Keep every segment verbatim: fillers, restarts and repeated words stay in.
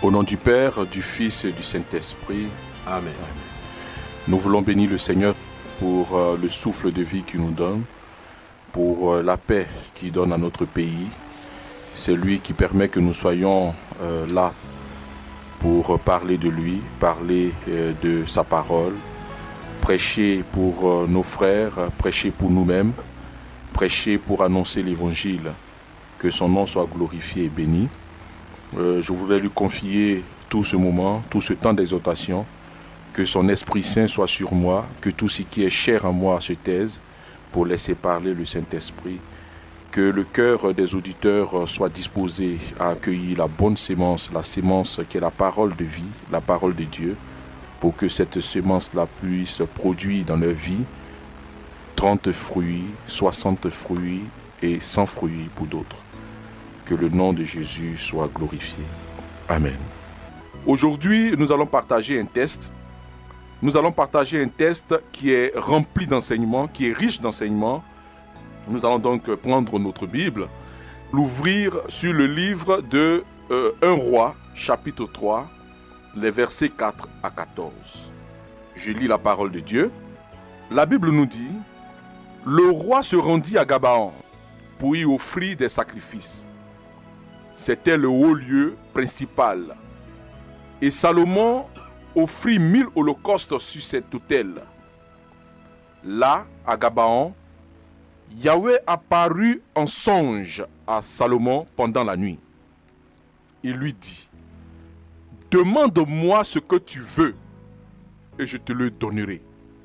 Au nom du Père, du Fils et du Saint-Esprit. Amen. Nous voulons bénir le Seigneur pour euh, le souffle de vie qu'il nous donne, pour euh, la paix qu'il donne à notre pays. C'est lui qui permet que nous soyons euh, là pour parler de lui, parler euh, de sa parole, prêcher pour euh, nos frères, prêcher pour nous-mêmes, prêcher pour annoncer l'évangile. Que son nom soit glorifié et béni. Euh, je voudrais lui confier tout ce moment, tout ce temps d'exhortation, que son Esprit Saint soit sur moi, que tout ce qui est cher à moi se taise pour laisser parler le Saint-Esprit, que le cœur des auditeurs soit disposé à accueillir la bonne sémence, la sémence qui est la parole de vie, la parole de Dieu, pour que cette sémence-là puisse produire dans leur vie trente fruits, soixante fruits et cent fruits pour d'autres. Que le nom de Jésus soit glorifié. Amen. Aujourd'hui, nous allons partager un test. Nous allons partager un test qui est rempli d'enseignements, qui est riche d'enseignements. Nous allons donc prendre notre Bible, l'ouvrir sur le livre de euh, un roi, chapitre trois, les versets quatre à quatorze. Je lis la parole de Dieu. La Bible nous dit, « Le roi se rendit à Gabaon pour y offrir des sacrifices. C'était le haut lieu principal. Et Salomon offrit mille holocaustes sur cet autel. Là, à Gabaon, Yahweh apparut en songe à Salomon pendant la nuit. Il lui dit, « Demande-moi ce que tu veux, et je te le donnerai. »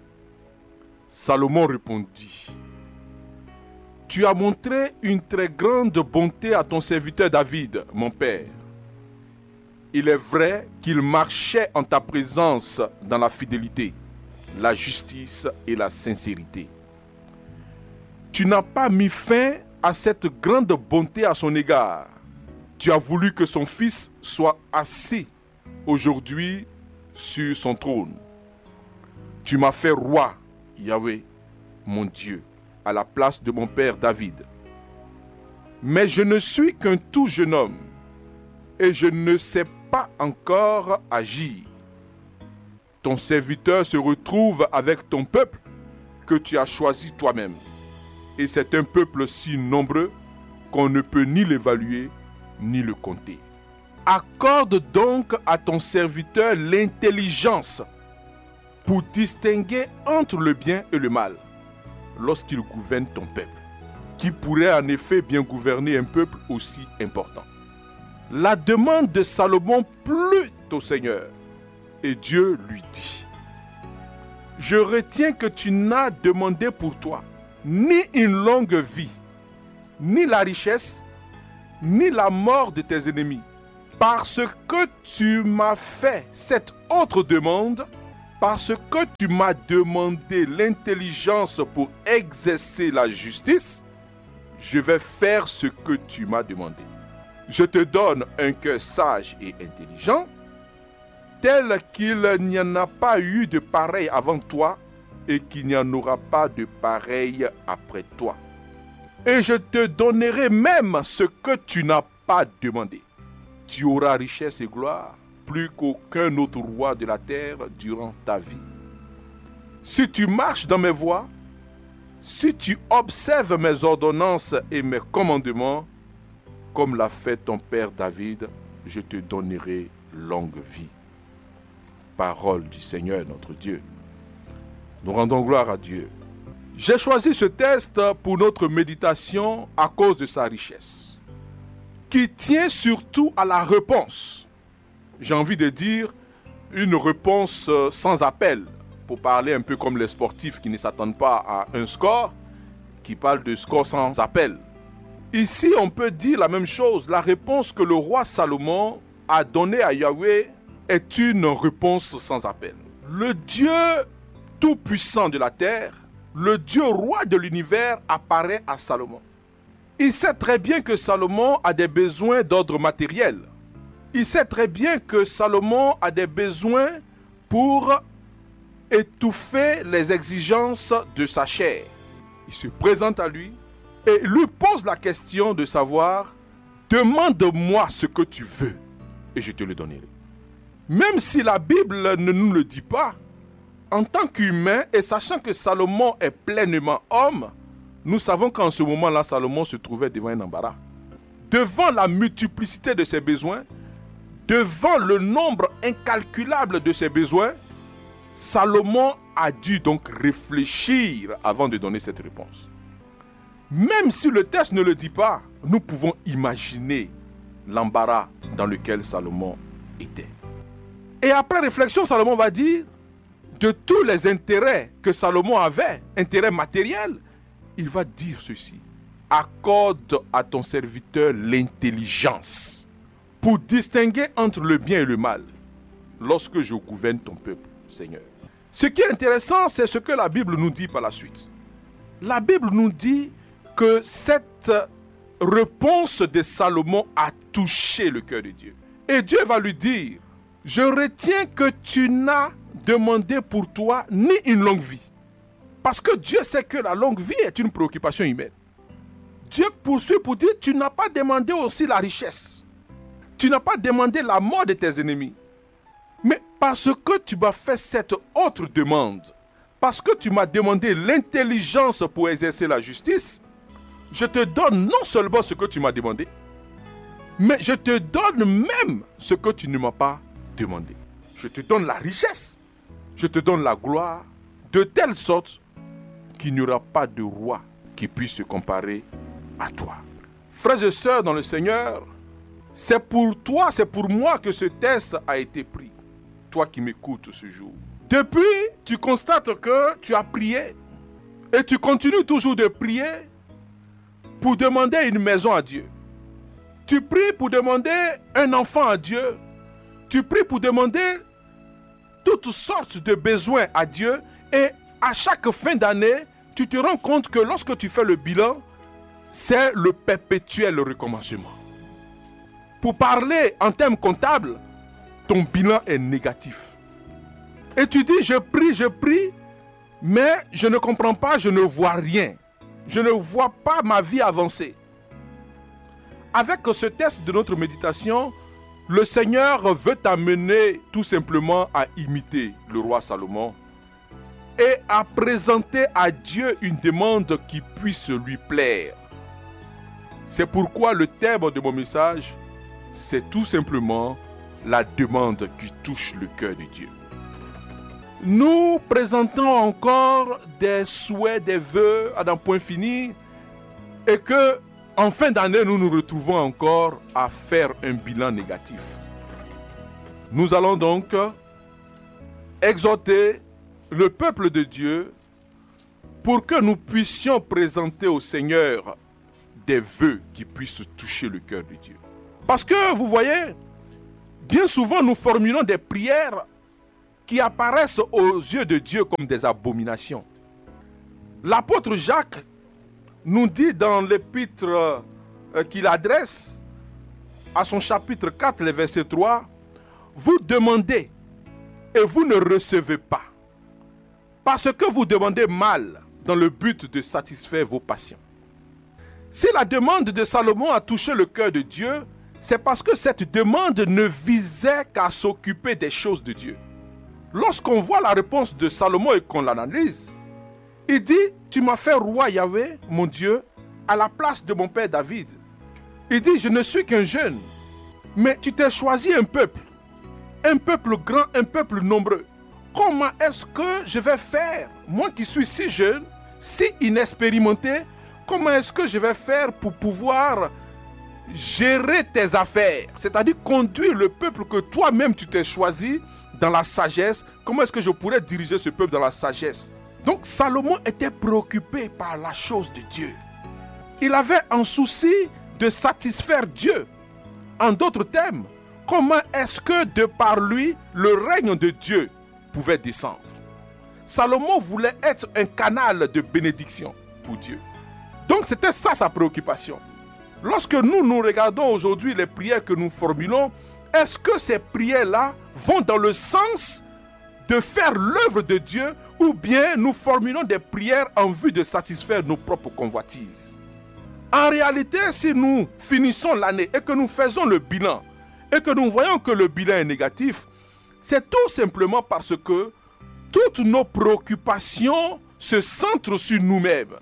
Salomon répondit, « Tu as montré une très grande bonté à ton serviteur David, mon père. Il est vrai qu'il marchait en ta présence dans la fidélité, la justice et la sincérité. Tu n'as pas mis fin à cette grande bonté à son égard. Tu as voulu que son fils soit assis aujourd'hui sur son trône. Tu m'as fait roi, Yahweh, mon Dieu, à la place de mon père David. Mais je ne suis qu'un tout jeune homme et je ne sais pas encore agir. Ton serviteur se retrouve avec ton peuple que tu as choisi toi-même. Et c'est un peuple si nombreux qu'on ne peut ni l'évaluer ni le compter. Accorde donc à ton serviteur l'intelligence pour distinguer entre le bien et le mal lorsqu'il gouverne ton peuple, qui pourrait en effet bien gouverner un peuple aussi important. » La demande de Salomon plut au Seigneur, et Dieu lui dit, « Je retiens que tu n'as demandé pour toi ni une longue vie, ni la richesse, ni la mort de tes ennemis, parce que tu m'as fait cette autre demande, parce que tu m'as demandé l'intelligence pour exercer la justice, je vais faire ce que tu m'as demandé. Je te donne un cœur sage et intelligent, tel qu'il n'y en a pas eu de pareil avant toi et qu'il n'y en aura pas de pareil après toi. Et je te donnerai même ce que tu n'as pas demandé. Tu auras richesse et gloire, plus qu'aucun autre roi de la terre durant ta vie. Si tu marches dans mes voies, si tu observes mes ordonnances et mes commandements, comme l'a fait ton père David, je te donnerai longue vie. » Parole du Seigneur notre Dieu. Nous rendons gloire à Dieu. J'ai choisi ce texte pour notre méditation à cause de sa richesse, qui tient surtout à la réponse. J'ai envie de dire une réponse sans appel, pour parler un peu comme les sportifs qui ne s'attendent pas à un score, qui parlent de score sans appel. Ici, on peut dire la même chose. La réponse que le roi Salomon a donnée à Yahweh est une réponse sans appel. Le Dieu tout-puissant de la terre, le Dieu roi de l'univers apparaît à Salomon. Il sait très bien que Salomon a des besoins d'ordre matériel. Il sait très bien que Salomon a des besoins pour étouffer les exigences de sa chair. Il se présente à lui et lui pose la question de savoir « Demande-moi ce que tu veux et je te le donnerai. Même si la Bible ne nous le dit pas, en tant qu'humain et sachant que Salomon est pleinement homme, nous savons qu'en ce moment-là, Salomon se trouvait devant un embarras. Devant la multiplicité de ses besoins, devant le nombre incalculable de ses besoins, Salomon a dû donc réfléchir avant de donner cette réponse. Même si le texte ne le dit pas, nous pouvons imaginer l'embarras dans lequel Salomon était. Et après réflexion, Salomon va dire, de tous les intérêts que Salomon avait, intérêts matériels, il va dire ceci: accorde à ton serviteur l'intelligence pour distinguer entre le bien et le mal lorsque je gouverne ton peuple, Seigneur. Ce qui est intéressant, c'est ce que la Bible nous dit par la suite. La Bible nous dit que cette réponse de Salomon a touché le cœur de Dieu. Et Dieu va lui dire, je retiens que tu n'as demandé pour toi ni une longue vie. Parce que Dieu sait que la longue vie est une préoccupation humaine. Dieu poursuit pour dire, tu n'as pas demandé aussi la richesse. Tu n'as pas demandé la mort de tes ennemis. Mais parce que tu m'as fait cette autre demande, parce que tu m'as demandé l'intelligence pour exercer la justice, je te donne non seulement ce que tu m'as demandé, mais je te donne même ce que tu ne m'as pas demandé. Je te donne la richesse, je te donne la gloire, de telle sorte qu'il n'y aura pas de roi qui puisse se comparer à toi. Frères et sœurs dans le Seigneur, c'est pour toi, c'est pour moi que ce test a été pris. Toi qui m'écoutes ce jour. Depuis, tu constates que tu as prié et tu continues toujours de prier pour demander une maison à Dieu. Tu pries pour demander un enfant à Dieu. Tu pries pour demander toutes sortes de besoins à Dieu et à chaque fin d'année, tu te rends compte que lorsque tu fais le bilan, c'est le perpétuel recommencement. Pour parler en termes comptables, ton bilan est négatif. Et tu dis, je prie, je prie, mais je ne comprends pas, je ne vois rien. Je ne vois pas ma vie avancer. Avec ce test de notre méditation, le Seigneur veut t'amener tout simplement à imiter le roi Salomon et à présenter à Dieu une demande qui puisse lui plaire. C'est pourquoi le thème de mon message, c'est tout simplement la demande qui touche le cœur de Dieu. Nous présentons encore des souhaits, des vœux à un point fini et que en fin d'année, nous nous retrouvons encore à faire un bilan négatif. Nous allons donc exhorter le peuple de Dieu pour que nous puissions présenter au Seigneur des vœux qui puissent toucher le cœur de Dieu. Parce que, vous voyez, bien souvent nous formulons des prières qui apparaissent aux yeux de Dieu comme des abominations. L'apôtre Jacques nous dit dans l'épître euh, qu'il adresse à son chapitre quatre, le verset trois, « Vous demandez et vous ne recevez pas, parce que vous demandez mal dans le but de satisfaire vos passions. » Si la demande de Salomon a touché le cœur de Dieu, c'est parce que cette demande ne visait qu'à s'occuper des choses de Dieu. Lorsqu'on voit la réponse de Salomon et qu'on l'analyse, il dit, tu m'as fait roi Yahvé, mon Dieu, à la place de mon père David. Il dit, je ne suis qu'un jeune, mais tu t'es choisi un peuple, un peuple grand, un peuple nombreux. Comment est-ce que je vais faire, moi qui suis si jeune, si inexpérimenté, comment est-ce que je vais faire pour pouvoir gérer tes affaires, c'est-à-dire conduire le peuple que toi-même tu t'es choisi dans la sagesse? Comment est-ce que je pourrais diriger ce peuple dans la sagesse? Donc Salomon était préoccupé par la chose de Dieu. Il avait un souci de satisfaire Dieu. En d'autres termes, comment est-ce que de par lui, le règne de Dieu pouvait descendre? Salomon voulait être un canal de bénédiction pour Dieu. Donc c'était ça sa préoccupation. Lorsque nous, nous regardons aujourd'hui les prières que nous formulons, est-ce que ces prières-là vont dans le sens de faire l'œuvre de Dieu ou bien nous formulons des prières en vue de satisfaire nos propres convoitises? En réalité, si nous finissons l'année et que nous faisons le bilan et que nous voyons que le bilan est négatif, c'est tout simplement parce que toutes nos préoccupations se centrent sur nous-mêmes.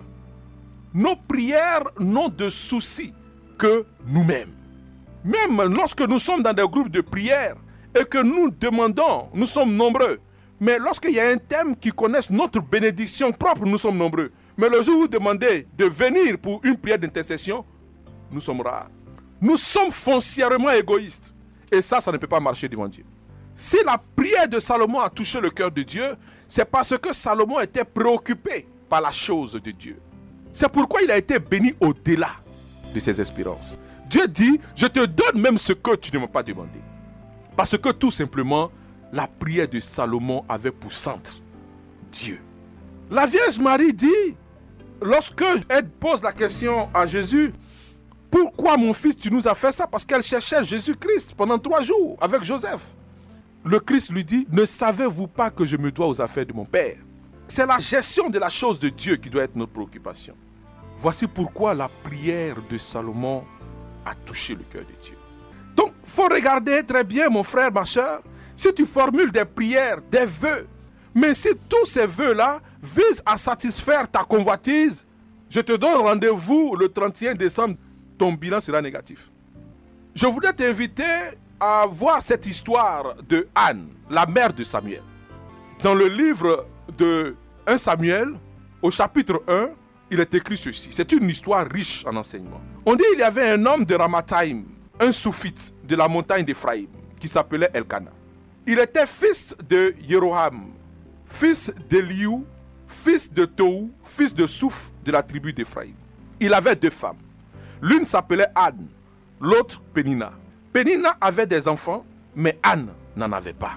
Nos prières n'ont de soucis que nous-mêmes. Même lorsque nous sommes dans des groupes de prière et que nous demandons, nous sommes nombreux. Mais lorsqu'il y a un thème qui connaisse notre bénédiction propre, nous sommes nombreux. Mais le jour où vous demandez de venir pour une prière d'intercession, nous sommes rares. Nous sommes foncièrement égoïstes. Et ça, ça ne peut pas marcher devant Dieu. Si la prière de Salomon a touché le cœur de Dieu, c'est parce que Salomon était préoccupé par la chose de Dieu. C'est pourquoi il a été béni au-delà de ses espérances. Dieu dit, je te donne même ce que tu ne m'as pas demandé. Parce que tout simplement, la prière de Salomon avait pour centre Dieu. La Vierge Marie dit, lorsque elle pose la question à Jésus, pourquoi mon fils tu nous as fait ça? Parce qu'elle cherchait Jésus-Christ pendant trois jours avec Joseph. Le Christ lui dit, ne savez-vous pas que je me dois aux affaires de mon Père? C'est la gestion de la chose de Dieu qui doit être notre préoccupation. Voici pourquoi la prière de Salomon a touché le cœur de Dieu. Donc, il faut regarder très bien, mon frère, ma soeur, si tu formules des prières, des vœux, mais si tous ces vœux-là visent à satisfaire ta convoitise, je te donne rendez-vous le trente et un décembre, ton bilan sera négatif. Je voudrais t'inviter à voir cette histoire de Anne, la mère de Samuel. Dans le livre de premier Samuel, au chapitre un, il est écrit ceci. C'est une histoire riche en enseignements. On dit qu'il y avait un homme de Ramathaïm, un soufite de la montagne d'Éphraïm, qui s'appelait Elkana. Il était fils de Jéroham, fils d'Eliou, fils de Tohu, fils de Souf de la tribu d'Éphraïm. Il avait deux femmes. L'une s'appelait Anne, l'autre Pénina. Pénina avait des enfants, mais Anne n'en avait pas.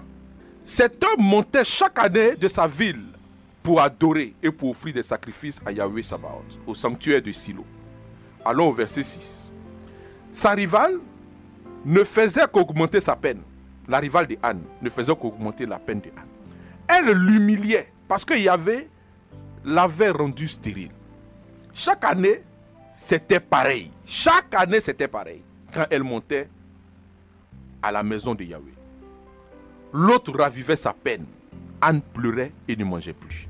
Cet homme montait chaque année de sa ville pour adorer et pour offrir des sacrifices à Yahweh Sabaoth, au sanctuaire de Silo. Allons au verset six. Sa rivale ne faisait qu'augmenter sa peine. La rivale de Anne ne faisait qu'augmenter la peine de Anne. Elle l'humiliait parce que Yahweh l'avait rendue stérile. Chaque année, c'était pareil. Chaque année, c'était pareil. Quand elle montait à la maison de Yahweh. L'autre ravivait sa peine. Anne pleurait et ne mangeait plus.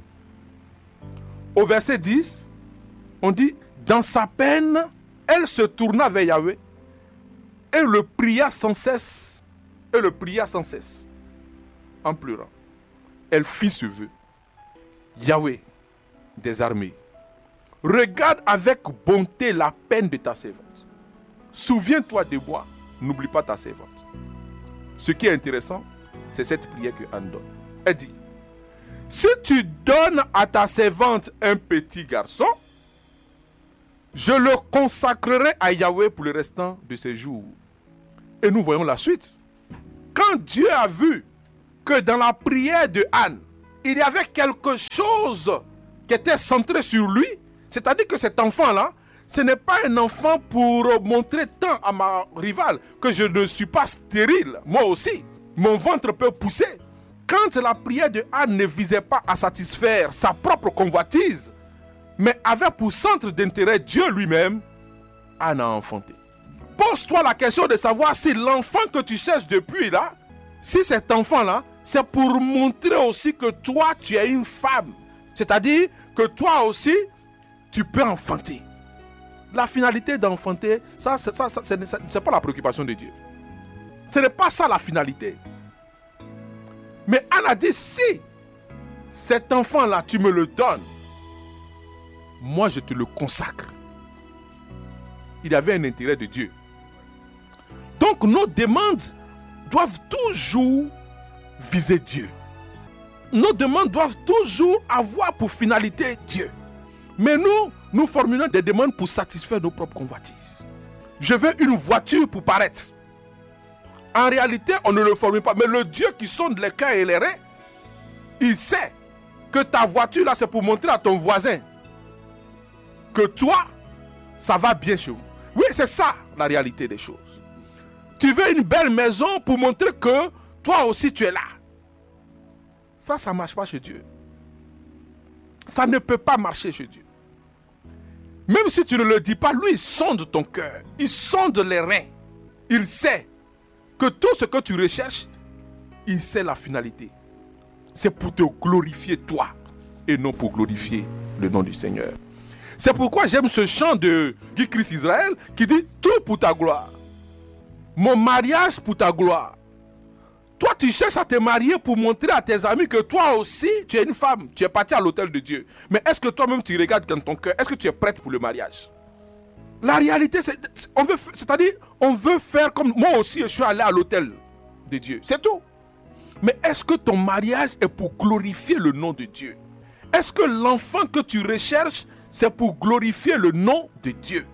Au verset dix, on dit, dans sa peine, elle se tourna vers Yahweh et le pria sans cesse, et le pria sans cesse, en pleurant. Elle fit ce vœu. Yahweh des armées, regarde avec bonté la peine de ta servante. Souviens-toi de moi, n'oublie pas ta servante. Ce qui est intéressant, c'est cette prière que Anne donne. Elle dit, si tu donnes à ta servante un petit garçon, je le consacrerai à Yahweh pour le restant de ses jours. Et nous voyons la suite. Quand Dieu a vu que dans la prière de Anne, il y avait quelque chose qui était centré sur lui, c'est-à-dire que cet enfant-là, ce n'est pas un enfant pour montrer tant à ma rivale que je ne suis pas stérile. Moi aussi, mon ventre peut pousser. Quand la prière de Anne ne visait pas à satisfaire sa propre convoitise, mais avait pour centre d'intérêt Dieu lui-même, Anne a enfanté. Pose-toi la question de savoir si l'enfant que tu cherches depuis là, si cet enfant-là, c'est pour montrer aussi que toi, tu es une femme. C'est-à-dire que toi aussi, tu peux enfanter. La finalité d'enfanter, ça, ça, ça, ça ce n'est pas la préoccupation de Dieu. Ce n'est pas ça la finalité. Mais Anne a dit, si cet enfant-là, tu me le donnes, moi je te le consacre. Il y avait un intérêt de Dieu. Donc nos demandes doivent toujours viser Dieu. Nos demandes doivent toujours avoir pour finalité Dieu. Mais nous, nous formulons des demandes pour satisfaire nos propres convoitises. Je veux une voiture pour paraître. En réalité, on ne le formule pas. Mais le Dieu qui sonde les cœurs et les reins, il sait que ta voiture là, c'est pour montrer à ton voisin que toi, ça va bien chez vous. Oui, c'est ça la réalité des choses. Tu veux une belle maison pour montrer que toi aussi tu es là. Ça, ça ne marche pas chez Dieu. Ça ne peut pas marcher chez Dieu. Même si tu ne le dis pas, lui, il sonde ton cœur. Il sonde les reins. Il sait que tout ce que tu recherches, il sait la finalité. C'est pour te glorifier toi et non pour glorifier le nom du Seigneur. C'est pourquoi j'aime ce chant de Guy Christ Israël qui dit « Tout pour ta gloire. Mon mariage pour ta gloire. » Toi, tu cherches à te marier pour montrer à tes amis que toi aussi, tu es une femme. Tu es parti à l'autel de Dieu. Mais est-ce que toi-même, tu regardes dans ton cœur? Est-ce que tu es prête pour le mariage? La réalité, c'est, on veut, c'est-à-dire, on veut faire comme moi aussi, je suis allé à l'autel de Dieu. C'est tout. Mais est-ce que ton mariage est pour glorifier le nom de Dieu? Est-ce que l'enfant que tu recherches, c'est pour glorifier le nom de Dieu?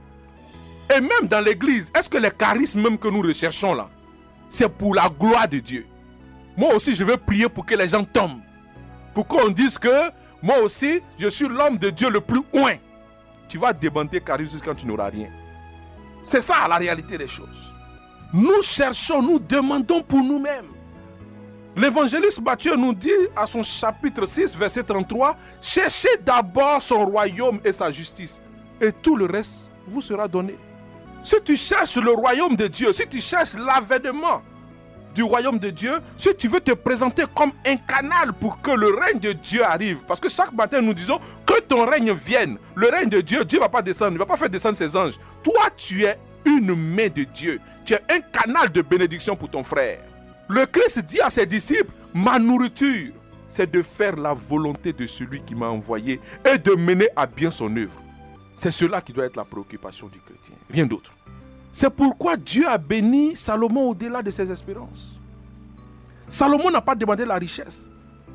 Et même dans l'église, est-ce que les charismes même que nous recherchons là, c'est pour la gloire de Dieu? Moi aussi, je veux prier pour que les gens tombent. Pour qu'on dise que moi aussi, je suis l'homme de Dieu le plus loin. Tu vas débanter charisme quand tu n'auras rien. C'est ça la réalité des choses. Nous cherchons, nous demandons pour nous-mêmes. L'évangéliste Matthieu nous dit à son chapitre six, verset trente-trois, « Cherchez d'abord son royaume et sa justice, et tout le reste vous sera donné. » Si tu cherches le royaume de Dieu, si tu cherches l'avènement du royaume de Dieu, si tu veux te présenter comme un canal pour que le règne de Dieu arrive, parce que chaque matin nous disons que ton règne vienne, le règne de Dieu, Dieu ne va pas descendre, il ne va pas faire descendre ses anges. Toi, tu es une main de Dieu, tu es un canal de bénédiction pour ton frère. Le Christ dit à ses disciples, ma nourriture, c'est de faire la volonté de celui qui m'a envoyé et de mener à bien son œuvre. C'est cela qui doit être la préoccupation du chrétien, rien d'autre. C'est pourquoi Dieu a béni Salomon au-delà de ses espérances. Salomon n'a pas demandé la richesse.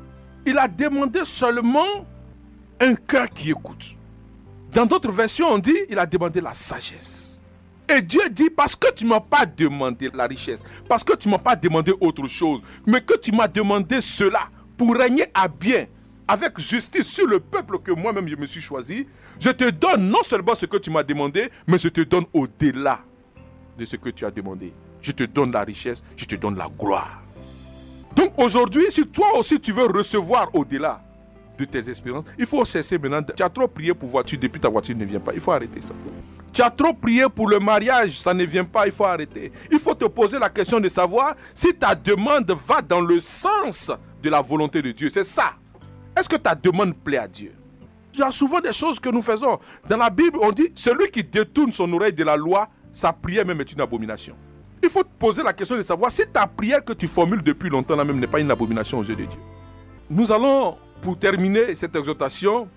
Il a demandé seulement un cœur qui écoute. Dans d'autres versions, on dit il a demandé la sagesse. Et Dieu dit, parce que tu ne m'as pas demandé la richesse, parce que tu ne m'as pas demandé autre chose, mais que tu m'as demandé cela pour régner à bien, avec justice sur le peuple que moi-même je me suis choisi, je te donne non seulement ce que tu m'as demandé, mais je te donne au-delà de ce que tu as demandé. Je te donne la richesse, je te donne la gloire. Donc aujourd'hui, si toi aussi tu veux recevoir au-delà de tes espérances, il faut cesser maintenant. Tu as trop prié pour voiture, depuis ta voiture ne vient pas. Il faut arrêter ça. Tu as trop prié pour le mariage, ça ne vient pas, il faut arrêter. Il faut te poser la question de savoir si ta demande va dans le sens de la volonté de Dieu. C'est ça. Est-ce que ta demande plaît à Dieu? Il y a souvent des choses que nous faisons. Dans la Bible, on dit, celui qui détourne son oreille de la loi, sa prière même est une abomination. Il faut te poser la question de savoir si ta prière que tu formules depuis longtemps là même n'est pas une abomination aux yeux de Dieu. Nous allons, pour terminer cette exhortation,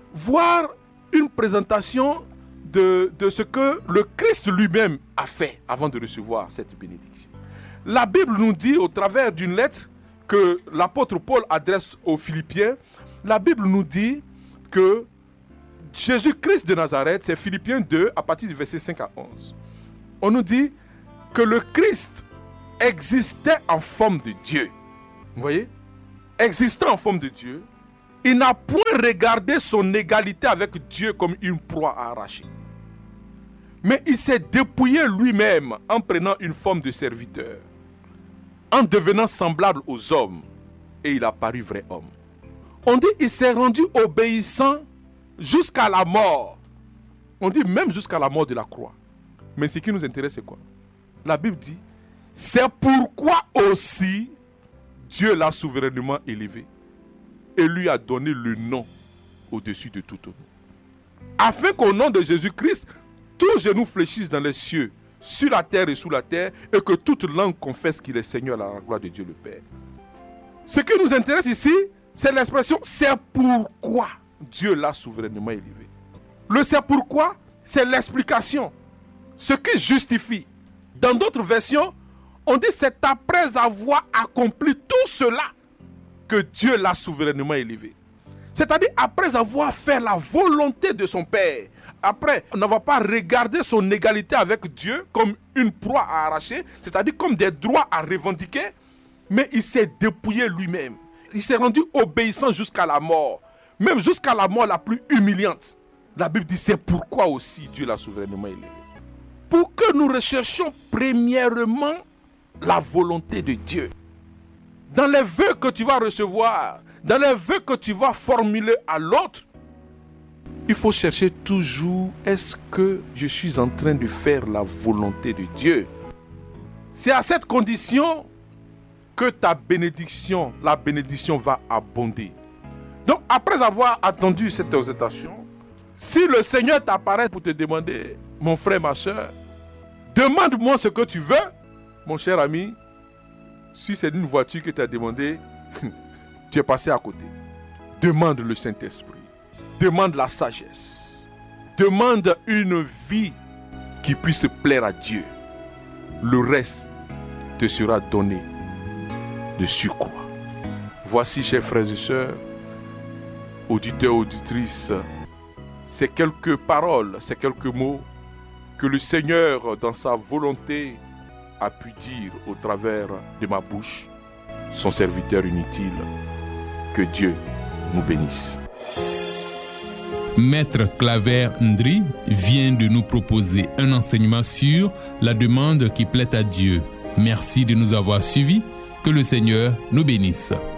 voir une présentation de, de ce que le Christ lui-même a fait avant de recevoir cette bénédiction. La Bible nous dit, au travers d'une lettre que l'apôtre Paul adresse aux Philippiens, la Bible nous dit que Jésus-Christ de Nazareth, c'est Philippiens deux, à partir du verset cinq à onze. On nous dit que le Christ existait en forme de Dieu. Vous voyez? Existant en forme de Dieu, il n'a point regardé son égalité avec Dieu comme une proie à arracher. Mais il s'est dépouillé lui-même en prenant une forme de serviteur, en devenant semblable aux hommes, et il a paru vrai homme. On dit qu'il s'est rendu obéissant jusqu'à la mort. On dit même jusqu'à la mort de la croix. Mais ce qui nous intéresse, c'est quoi? La Bible dit, c'est pourquoi aussi Dieu l'a souverainement élevé et lui a donné le nom au-dessus de tout nom. Afin qu'au nom de Jésus-Christ, tous genoux fléchissent dans les cieux, sur la terre et sous la terre, et que toute langue confesse qu'il est Seigneur à la gloire de Dieu le Père. Ce qui nous intéresse ici, c'est l'expression « c'est pourquoi Dieu l'a souverainement élevé ». Le « c'est pourquoi », c'est l'explication, ce qui justifie. Dans d'autres versions, on dit c'est après avoir accompli tout cela que Dieu l'a souverainement élevé. C'est-à-dire après avoir fait la volonté de son Père. Après, on ne va pas regarder son égalité avec Dieu comme une proie à arracher, c'est-à-dire comme des droits à revendiquer, mais il s'est dépouillé lui-même. Il s'est rendu obéissant jusqu'à la mort, même jusqu'à la mort la plus humiliante. La Bible dit c'est pourquoi aussi Dieu l'a souverainement élevé. Pour que nous recherchions premièrement la volonté de Dieu. Dans les vœux que tu vas recevoir, dans les vœux que tu vas formuler à l'autre, il faut chercher toujours, est-ce que je suis en train de faire la volonté de Dieu? C'est à cette condition que ta bénédiction, la bénédiction va abonder. Donc, après avoir attendu cette exhortation, si le Seigneur t'apparaît pour te demander, mon frère, ma soeur, demande-moi ce que tu veux, mon cher ami. Si c'est une voiture que tu as demandé, tu es passé à côté. Demande le Saint-Esprit. Demande la sagesse. Demande une vie qui puisse plaire à Dieu. Le reste te sera donné de surcroît. Voici, chers frères et sœurs, auditeurs, auditrices, ces quelques paroles, ces quelques mots que le Seigneur, dans sa volonté, a pu dire au travers de ma bouche, son serviteur inutile. Que Dieu nous bénisse. Maître Claver Ndri vient de nous proposer un enseignement sur la demande qui plaît à Dieu. Merci de nous avoir suivis. Que le Seigneur nous bénisse.